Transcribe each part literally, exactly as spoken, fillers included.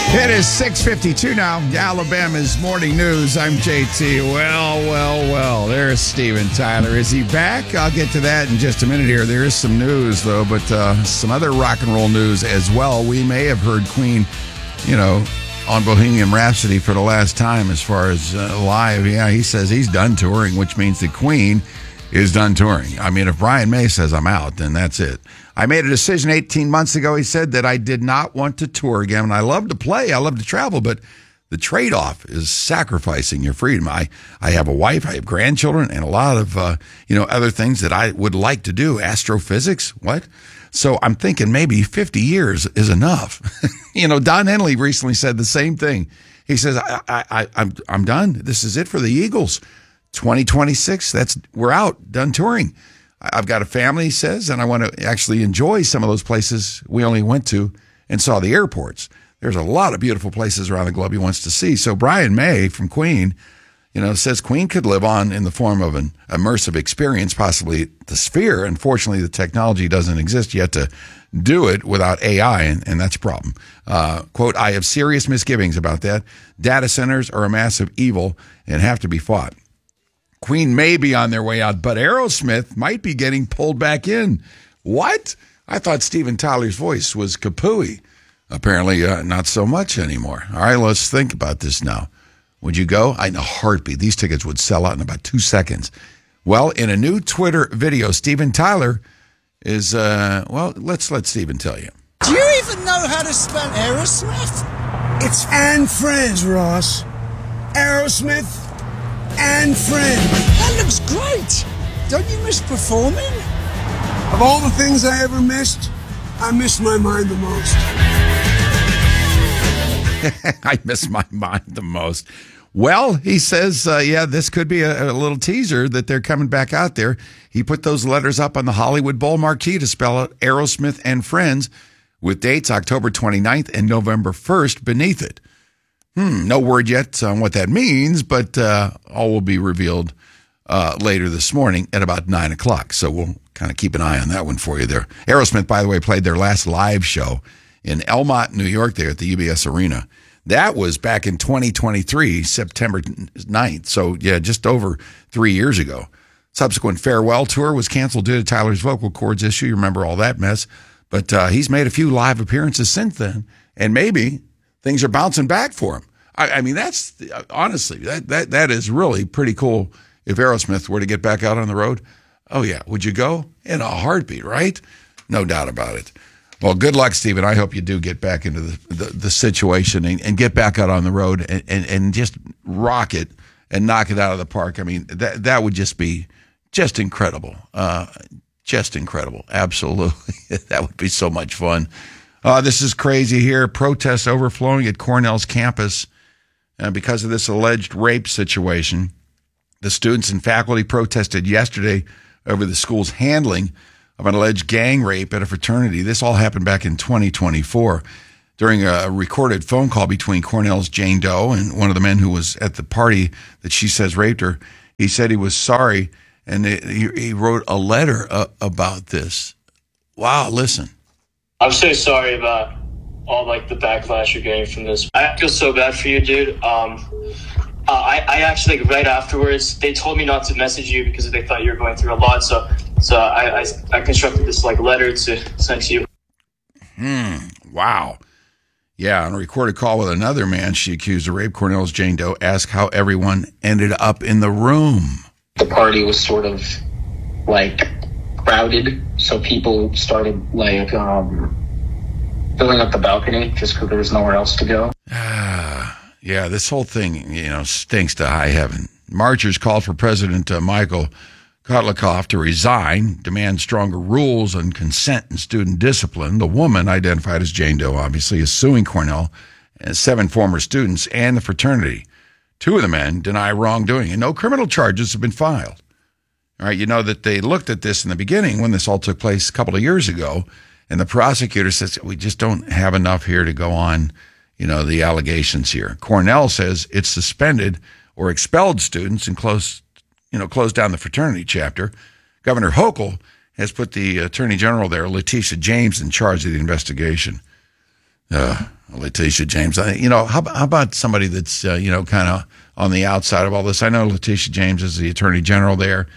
It is six fifty-two now. Alabama's Morning News. I'm J T. Well, well, well. There's Steven Tyler. Is he back? I'll get to that in just a minute here. There is some news, though, but uh, some other rock and roll news as well. We may have heard Queen, you know, on Bohemian Rhapsody for the last time as far as uh, live. Yeah, he says he's done touring, which means the Queen is done touring. I mean, if Brian May says I'm out, then that's it. I made a decision eighteen months ago, he said, that I did not want to tour again. And I love to play, I love to travel, but the trade-off is sacrificing your freedom. I, I have a wife, I have grandchildren, and a lot of, uh, you know, other things that I would like to do. Astrophysics, what? So I'm thinking maybe fifty years is enough. You know, Don Henley recently said the same thing. He says, I, I, I, I'm, I'm done. This is it for the Eagles. twenty twenty-six, that's, we're out, done touring. I've got a family, he says, and I want to actually enjoy some of those places we only went to and saw the airports. There's a lot of beautiful places around the globe he wants to see. So Brian May from Queen, you know, says Queen could live on in the form of an immersive experience, possibly the Sphere. Unfortunately, the technology doesn't exist yet to do it without A I, and, and that's a problem. Uh, quote, I have serious misgivings about that. Data centers are a massive evil and have to be fought. Queen may be on their way out, but Aerosmith might be getting pulled back in. What? I thought Steven Tyler's voice was kapooey. Apparently, uh, not so much anymore. All right, let's think about this now. Would you go? I know, heartbeat. These tickets would sell out in about two seconds. Well, in a new Twitter video, Steven Tyler is, uh, well, let's let Steven tell you. Do you even know how to spell Aerosmith? It's and Friends, Ross. Aerosmith and Friends. That looks great. Don't you miss performing? Of all the things I ever missed, I miss my mind the most. I miss my mind the most. Well, he says, uh, yeah, this could be a, a little teaser that they're coming back out there. He put those letters up on the Hollywood Bowl marquee to spell out Aerosmith and Friends with dates October twenty-ninth and November first beneath it. Hmm, no word yet on what that means, but uh, all will be revealed uh, later this morning at about nine o'clock. So we'll kind of keep an eye on that one for you there. Aerosmith, by the way, played their last live show in Elmont, New York, there at the U B S Arena. That was back in twenty twenty-three, September ninth. So, yeah, just over three years ago. Subsequent farewell tour was canceled due to Tyler's vocal cords issue. You remember all that mess. But uh, he's made a few live appearances since then, and maybe things are bouncing back for him. I, I mean, that's, honestly, that, that that is really pretty cool if Aerosmith were to get back out on the road. Oh, yeah. Would you go? In a heartbeat, right? No doubt about it. Well, good luck, Steven. I hope you do get back into the, the, the situation and, and get back out on the road and, and, and just rock it and knock it out of the park. I mean, that that would just be just incredible. Uh, just incredible. Absolutely. That would be so much fun. Uh, this is crazy here. Protests overflowing at Cornell's campus uh, because of this alleged rape situation. The students and faculty protested yesterday over the school's handling of an alleged gang rape at a fraternity. This all happened back in twenty twenty-four during a recorded phone call between Cornell's Jane Doe and one of the men who was at the party that she says raped her. He said he was sorry, and he, he wrote a letter uh, about this. Wow, listen. I'm so sorry about all like the backlash you're getting from this. I feel so bad for you, dude. Um, uh, I, I actually, like, right afterwards, they told me not to message you because they thought you were going through a lot. So, so I, I, I constructed this like letter to send to you. Hmm. Wow. Yeah. On a recorded call with another man she accused of rape, Cornell's Jane Doe asked how everyone ended up in the room. The party was sort of like crowded, so people started like um, filling up the balcony just because there was nowhere else to go. Ah. Yeah, this whole thing, you know, stinks to high heaven. Marchers called for President uh, Michael Kotlikov to resign, demand stronger rules on consent and student discipline. The woman, identified as Jane Doe, obviously, is suing Cornell and seven former students and the fraternity. Two of the men deny wrongdoing, and no criminal charges have been filed. All right, you know that they looked at this in the beginning when this all took place a couple of years ago, and the prosecutor says, we just don't have enough here to go on, you know, the allegations here. Cornell says it's suspended or expelled students and closed, you know, closed down the fraternity chapter. Governor Hochul has put the Attorney General there, Letitia James, in charge of the investigation. Uh, Letitia James. I, you know, how, how about somebody that's, uh, you know, kind of on the outside of all this? I know Letitia James is the attorney general there,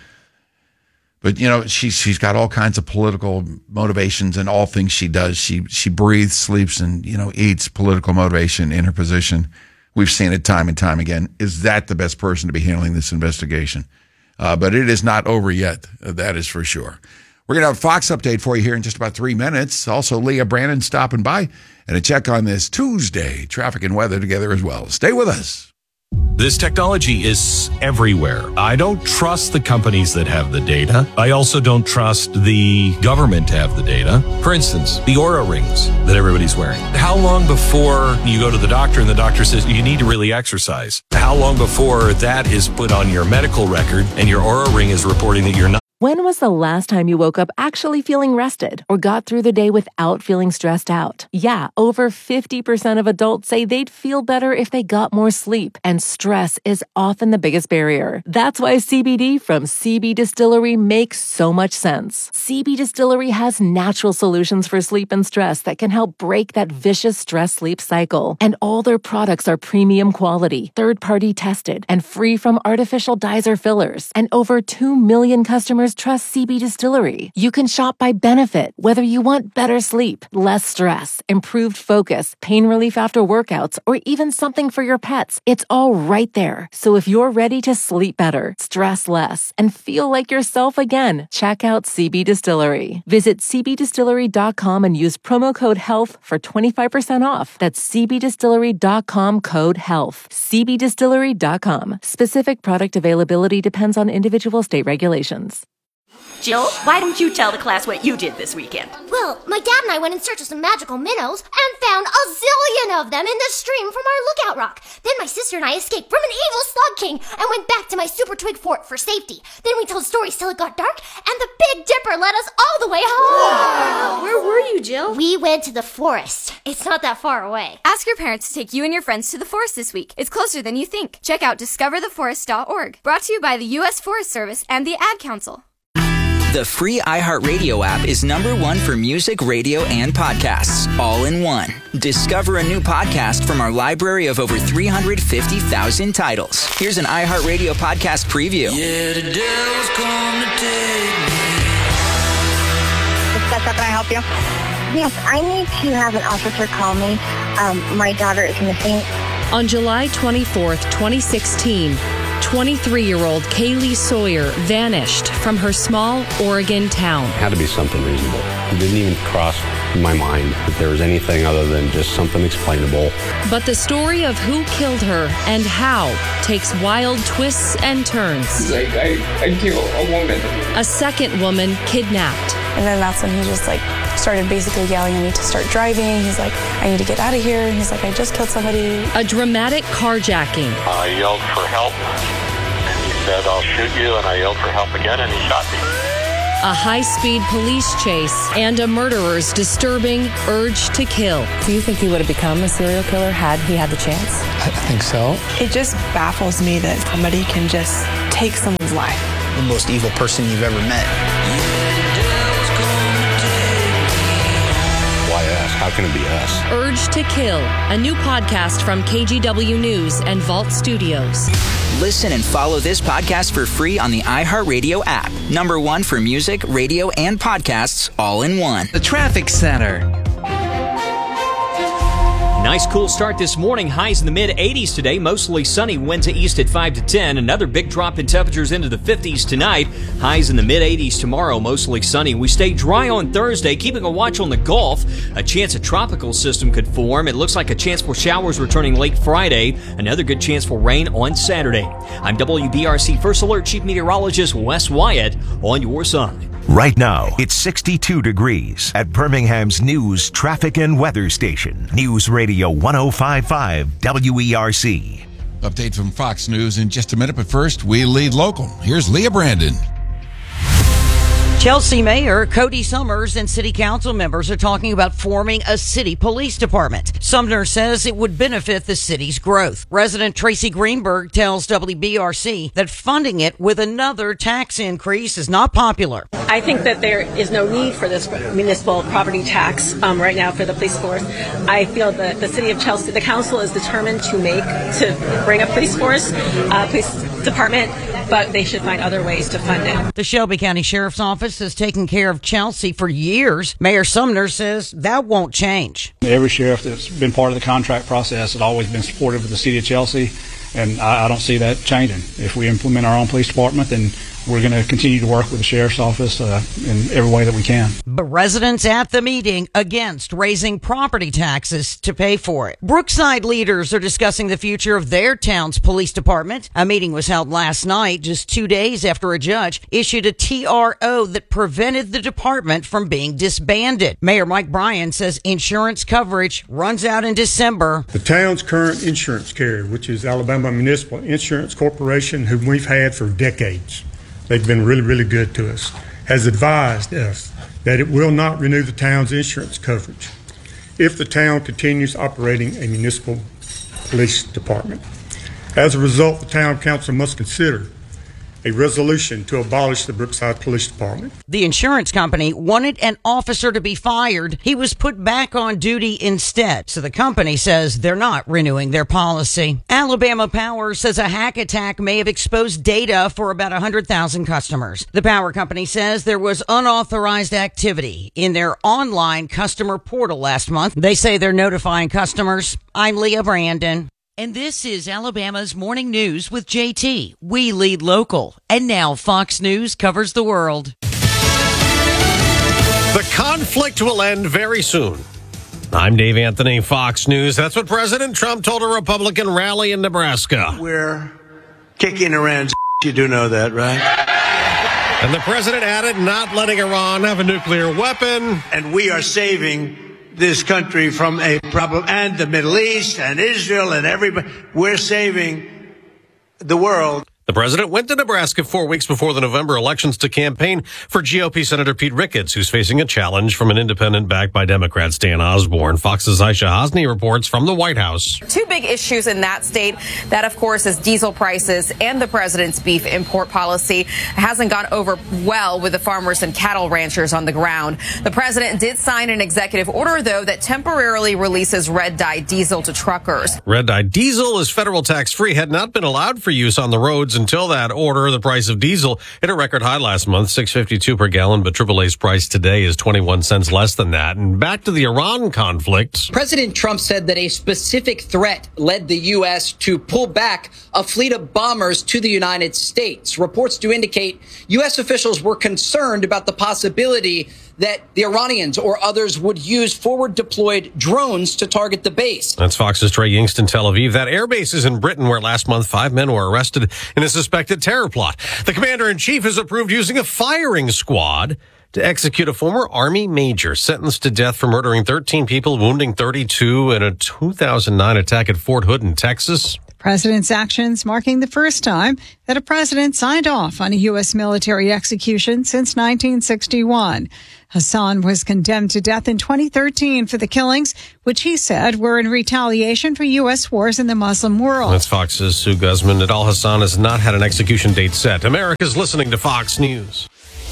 but, you know, she's, she's got all kinds of political motivations in all things she does. She, she breathes, sleeps, and, you know, eats political motivation in her position. We've seen it time and time again. Is that the best person to be handling this investigation? Uh, but it is not over yet. Uh, that is for sure. We're going to have a Fox update for you here in just about three minutes. Also, Leah Brandon stopping by and a check on this Tuesday traffic and weather together as well. Stay with us. This technology is everywhere. I don't trust the companies that have the data. I also don't trust the government to have the data. For instance, the Oura rings that everybody's wearing. How long before you go to the doctor and the doctor says you need to really exercise? How long before that is put on your medical record and your Oura ring is reporting that you're not? When was the last time you woke up actually feeling rested or got through the day without feeling stressed out? Yeah, over fifty percent of adults say they'd feel better if they got more sleep, and stress is often the biggest barrier. That's why C B D from C B Distillery makes so much sense. C B Distillery has natural solutions for sleep and stress that can help break that vicious stress-sleep cycle. And all their products are premium quality, third-party tested, and free from artificial dyes or fillers. And over two million customers trust C B Distillery. You can shop by benefit, whether you want better sleep, less stress, improved focus, pain relief after workouts, or even something for your pets. It's all right there. So if you're ready to sleep better, stress less, and feel like yourself again, check out C B Distillery. Visit c b distillery dot com and use promo code HEALTH for twenty-five percent off. That's c b distillery dot com code HEALTH. c b distillery dot com. Specific product availability depends on individual state regulations. Jill, why don't you tell the class what you did this weekend? Well, my dad and I went in search of some magical minnows and found a zillion of them in the stream from our lookout rock. Then my sister and I escaped from an evil slug king and went back to my super twig fort for safety. Then we told stories till it got dark, and the Big Dipper led us all the way home. Wow. Where were you, Jill? We went to the forest. It's not that far away. Ask your parents to take you and your friends to the forest this week. It's closer than you think. Check out discover the forest dot org. Brought to you by the U S Forest Service and the Ad Council. The free iHeartRadio app is number one for music, radio, and podcasts, all in one. Discover a new podcast from our library of over three hundred fifty thousand titles. Here's an iHeartRadio podcast preview. Yeah, the devil's come to take me. Can I help you? Yes, I need to have an officer call me. Um, my daughter is missing. On July twenty-fourth, twenty sixteen, twenty-three-year-old Kaylee Sawyer vanished from her small Oregon town. It had to be something reasonable. It didn't even cross my mind that there was anything other than just something explainable. But the story of who killed her and how takes wild twists and turns. Like, I, I killed a woman. A second woman kidnapped. And then that's when he just like started basically yelling at me to start driving. He's like, I need to get out of here. And he's like, I just killed somebody. A dramatic carjacking. I yelled for help, and he said, I'll shoot you, and I yelled for help again, and he shot me. A high-speed police chase and a murderer's disturbing urge to kill. Do you think he would have become a serial killer had he had the chance? I think so. It just baffles me that somebody can just take someone's life. The most evil person you've ever met. Why us? How can it be us? Urge to Kill, a new podcast from K G W News and Vault Studios. Listen and follow this podcast for free on the iHeartRadio app. Number one for music, radio, and podcasts, all in one. The Traffic Center. Nice cool start this morning. Highs in the mid eighties today. Mostly sunny. Winds to east at five to ten. Another big drop in temperatures into the fifties tonight. Highs in the mid eighties tomorrow. Mostly sunny. We stay dry on Thursday. Keeping a watch on the Gulf. A chance a tropical system could form. It looks like a chance for showers returning late Friday. Another good chance for rain on Saturday. I'm W B R C First Alert Chief Meteorologist Wes Wyatt on your side. Right now, it's sixty-two degrees at Birmingham's News, Traffic, and Weather Station. News Radio one oh five point five W E R C. Update from Fox News in just a minute, but first, we lead local. Here's Leah Brandon. Chelsea Mayor Cody Summers and city council members are talking about forming a city police department. Sumner says it would benefit the city's growth. Resident Tracy Greenberg tells W B R C that funding it with another tax increase is not popular. I think that there is no need for this municipal property tax um, right now for the police force. I feel that the city of Chelsea, the council is determined to make, to bring a police force, uh, police department, but they should find other ways to fund it. The Shelby County Sheriff's Office has taken care of Chelsea for years. Mayor Sumner says that won't change. Every sheriff that's been part of the contract process has always been supportive of the city of Chelsea, and I, I don't see that changing. If we implement our own police department, then we're going to continue to work with the sheriff's office uh, in every way that we can. But residents at the meeting against raising property taxes to pay for it. Brookside leaders are discussing the future of their town's police department. A meeting was held last night, just two days after a judge issued a T R O that prevented the department from being disbanded. Mayor Mike Bryan says insurance coverage runs out in December. The town's current insurance carrier, which is Alabama Municipal Insurance Corporation, whom we've had for decades, they've been really, really good to us, has advised us that it will not renew the town's insurance coverage if the town continues operating a municipal police department. As a result, the town council must consider a resolution to abolish the Brookside Police Department. The insurance company wanted an officer to be fired. He was put back on duty instead. So the company says they're not renewing their policy. Alabama Power says a hack attack may have exposed data for about one hundred thousand customers. The power company says there was unauthorized activity in their online customer portal last month. They say they're notifying customers. I'm Leah Brandon. And this is Alabama's Morning News with J T. We lead local. And now Fox News covers the world. The conflict will end very soon. I'm Dave Anthony, Fox News. That's what President Trump told a Republican rally in Nebraska. We're kicking around. You do know that, right? And the president added not letting Iran have a nuclear weapon. And we are saving this country from a problem, and the Middle East and Israel and everybody. We're saving the world. The president went to Nebraska four weeks before the November elections to campaign for G O P Senator Pete Ricketts, who's facing a challenge from an independent backed by Democrat Stan Osborne. Fox's Aisha Hosni reports from the White House. Two big issues in that state. That, of course, is diesel prices and the president's beef import policy. It hasn't gone over well with the farmers and cattle ranchers on the ground. The president did sign an executive order, though, that temporarily releases red dye diesel to truckers. Red dye diesel is federal tax-free, had not been allowed for use on the roads until that order. The price of diesel hit a record high last month, six fifty-two per gallon, but triple A's price today is twenty-one cents less than that. And back to the Iran conflict. President Trump said that a specific threat led the U S to pull back a fleet of bombers to the United States. Reports do indicate U S officials were concerned about the possibility that the Iranians or others would use forward-deployed drones to target the base. That's Fox's Trey Yingst in Tel Aviv. That air base is in Britain, where last month five men were arrested in a suspected terror plot. The commander-in-chief has approved using a firing squad to execute a former Army major sentenced to death for murdering thirteen people, wounding thirty-two in a two thousand nine attack at Fort Hood in Texas. President's actions marking the first time that a president signed off on a U S military execution since nineteen sixty-one. Hassan was condemned to death in twenty thirteen for the killings, which he said were in retaliation for U S wars in the Muslim world. That's Fox's Sue Guzman. Al Hassan has not had an execution date set. America's listening to Fox News.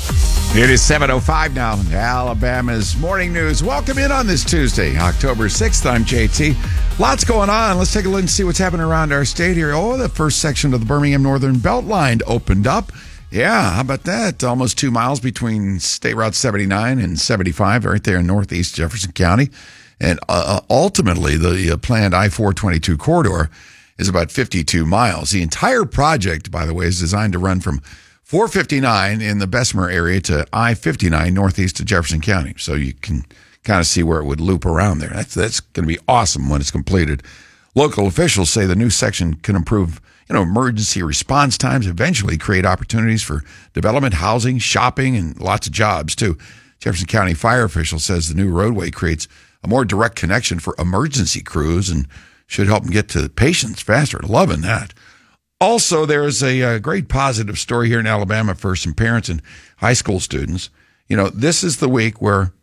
It is seven oh five now. Alabama's Morning News. Welcome in on this Tuesday, October sixth. I'm J T. Lots going on. Let's take a look and see what's happening around our state here. Oh, the first section of the Birmingham Northern Beltline opened up. Yeah, how about that? Almost two miles between State Route seventy-nine and seventy-five, right there in northeast Jefferson County. And uh, ultimately, the uh, planned I four twenty-two corridor is about fifty-two miles. The entire project, by the way, is designed to run from four fifty-nine in the Bessemer area to I fifty-nine northeast of Jefferson County. So you can kind of see where it would loop around there. That's that's going to be awesome when it's completed. Local officials say the new section can improve, you know, emergency response times, eventually create opportunities for development, housing, shopping, and lots of jobs too. Jefferson County fire official says the new roadway creates a more direct connection for emergency crews and should help them get to patients faster. Loving that. Also, there's a, a great positive story here in Alabama for some parents and high school students. You know, this is the week where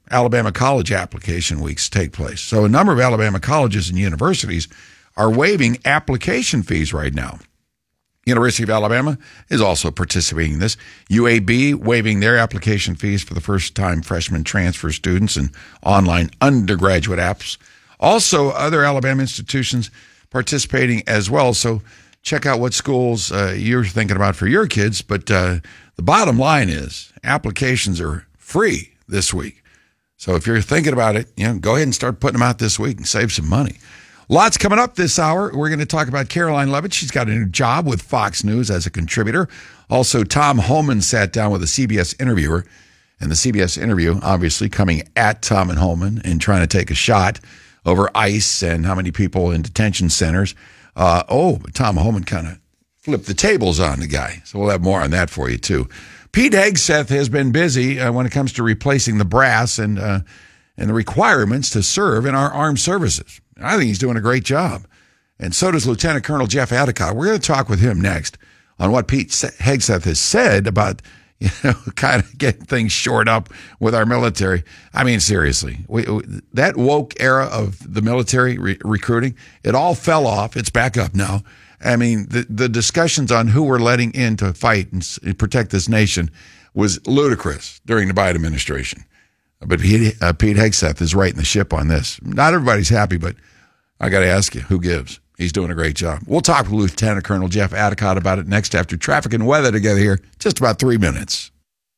Alabama college application weeks take place. So a number of Alabama colleges and universities are waiving application fees right now. University of Alabama is also participating in this. U A B waiving their application fees for the first-time freshman transfer students and online undergraduate apps. Also, other Alabama institutions participating as well. So check out what schools uh, you're thinking about for your kids. But uh, the bottom line is applications are free this week. So if you're thinking about it, you know, go ahead and start putting them out this week and save some money. Lots coming up this hour. We're going to talk about Caroline Levitt. She's got a new job with Fox News as a contributor. Also, Tom Homan sat down with a C B S interviewer. And the C B S interview, obviously, coming at Tom and Homan and trying to take a shot over ICE and how many people in detention centers. Uh, oh, Tom Homan kind of flipped the tables on the guy. So we'll have more on that for you, too. Pete Hegseth has been busy uh, when it comes to replacing the brass and uh, and the requirements to serve in our armed services. I think he's doing a great job. And so does Lieutenant Colonel Jeff Adicott. We're going to talk with him next on what Pete Hegseth has said about, you know, kind of getting things shored up with our military. I mean, seriously, we, we, that woke era of the military re- recruiting, it all fell off. It's back up now. I mean, the, the discussions on who we're letting in to fight and protect this nation was ludicrous during the Biden administration. But Pete, uh, Pete Hegseth is righting the ship on this. Not everybody's happy, but I got to ask you, who gives? He's doing a great job. We'll talk with Lieutenant Colonel Jeff Adicott about it next after traffic and weather together here. Just about three minutes.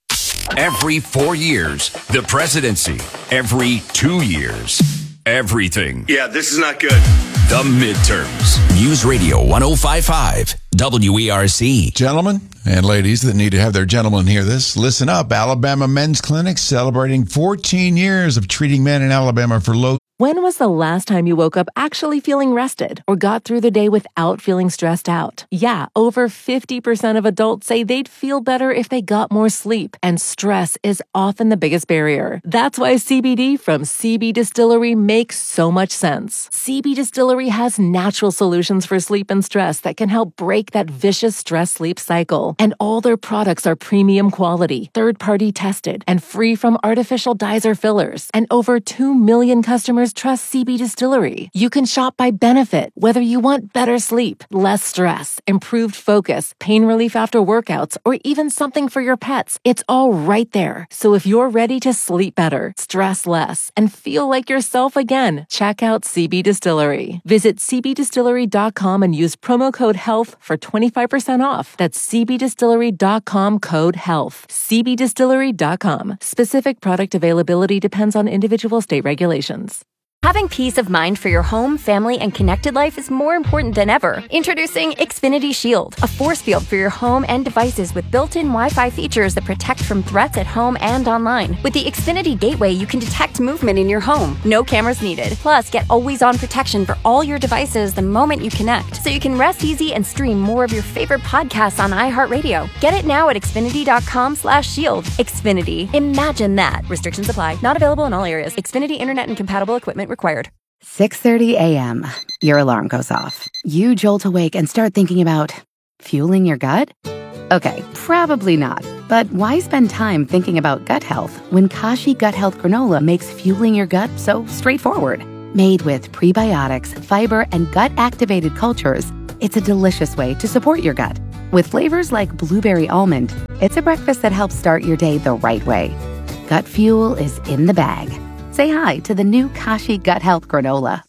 Every four years, the presidency. Every two years, everything. Yeah, this is not good. The midterms. News Radio one oh five point five, W E R C. Gentlemen and ladies that need to have their gentlemen hear this, listen up. Alabama Men's Clinic celebrating fourteen years of treating men in Alabama for low. When was the last time you woke up actually feeling rested or got through the day without feeling stressed out? Yeah, over fifty percent of adults say they'd feel better if they got more sleep, and stress is often the biggest barrier. That's why C B D from C B Distillery makes so much sense. C B Distillery has natural solutions for sleep and stress that can help break that vicious stress-sleep cycle. And all their products are premium quality, third-party tested, and free from artificial dyes or fillers. And over two million customers trust C B Distillery. You can shop by benefit, whether you want better sleep, less stress, improved focus, pain relief after workouts, or even something for your pets. It's all right there. So if you're ready to sleep better, stress less, and feel like yourself again, check out C B Distillery. Visit c b distillery dot com and use promo code HEALTH for twenty-five percent off. That's c b distillery dot com code HEALTH. c b distillery dot com. Specific product availability depends on individual state regulations. Having peace of mind for your home, family, and connected life is more important than ever. Introducing Xfinity Shield, a force field for your home and devices with built-in Wi-Fi features that protect from threats at home and online. With the Xfinity Gateway, you can detect movement in your home. No cameras needed. Plus, get always-on protection for all your devices the moment you connect, so you can rest easy and stream more of your favorite podcasts on iHeartRadio. Get it now at xfinity dot com slash shield. Xfinity. Imagine that. Restrictions apply. Not available in all areas. Xfinity Internet and compatible equipment required. six thirty a.m. Your alarm goes off. You jolt awake and start thinking about fueling your gut? Okay, probably not. But why spend time thinking about gut health when Kashi Gut Health Granola makes fueling your gut so straightforward? Made with prebiotics, fiber, and gut-activated cultures, it's a delicious way to support your gut. With flavors like blueberry almond, it's a breakfast that helps start your day the right way. Gut fuel is in the bag. Say hi to the new Kashi Gut Health Granola.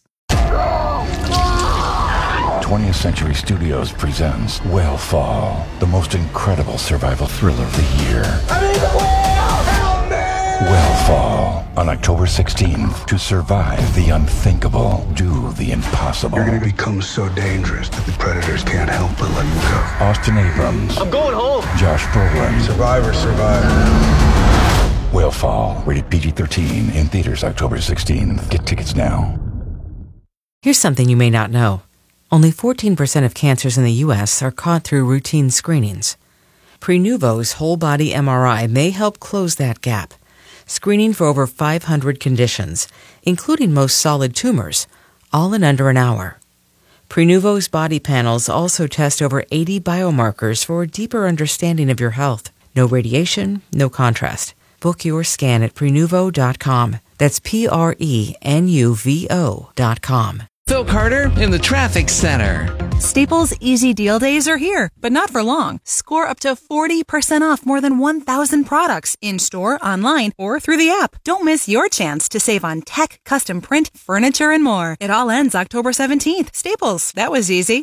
twentieth Century Studios presents Whale Fall, the most incredible survival thriller of the year. I need the whale! Help me! Whale Fall, on October sixteenth. To survive the unthinkable, do the impossible. You're going to become so dangerous that the predators can't help but let you go. Austin Abrams. I'm going home. Josh Brolin. Survivor, survivor. Whale Fall, rated P G thirteen, in theaters October sixteenth. Get tickets now. Here's something you may not know. Only fourteen percent of cancers in the U S are caught through routine screenings. Prenuvo's whole-body M R I may help close that gap, screening for over five hundred conditions, including most solid tumors, all in under an hour. Prenuvo's body panels also test over eighty biomarkers for a deeper understanding of your health. No radiation, no contrast. Book your scan at prenuvo dot com. That's P R E N U V O dot com. Phil Carter in the Traffic Center. Staples Easy Deal Days are here, but not for long. Score up to forty percent off more than one thousand products in-store, online, or through the app. Don't miss your chance to save on tech, custom print, furniture, and more. It all ends October seventeenth. Staples, that was easy.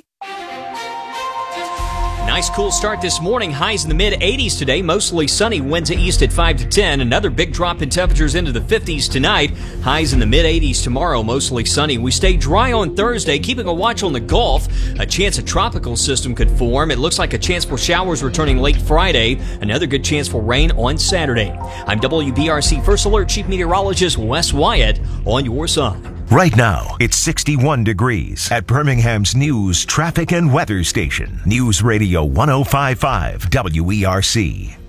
Nice cool start this morning. Highs in the mid eighties today. Mostly sunny. Winds at east at five to ten. Another big drop in temperatures into the fifties tonight. Highs in the mid eighties tomorrow. Mostly sunny. We stay dry on Thursday. Keeping a watch on the Gulf. A chance a tropical system could form. It looks like a chance for showers returning late Friday. Another good chance for rain on Saturday. I'm W B R C First Alert Chief Meteorologist Wes Wyatt on your side. Right now, it's sixty-one degrees at Birmingham's News, Traffic, and Weather Station. News Radio one oh five point five W E R C.